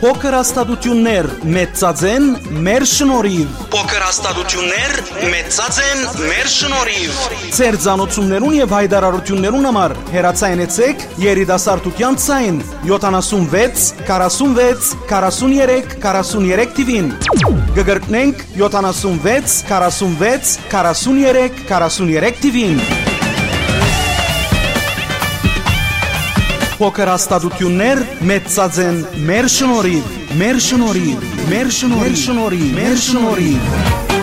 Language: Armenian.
Փոքր հաստատություններ մեծածեն մեր շնորհիվ։ Փոքր հաստատություններ մեծածեն մեր շնորհիվ։ Ձեր ցանոթություններուն եւ հայտարարություններուն համար հեռացայնեցեք երիտասարդության ցայն 76 46 43 43 TV-ին։ Գգրտնենք 76 46 43 43 TV-ին։ Փոքր հաստատություններ մեծածեն մեր շնորհիվ, մեր շնորհիվ, մեր շնորհիվ, մեր շնորհիվ, մեր շնորհիվ։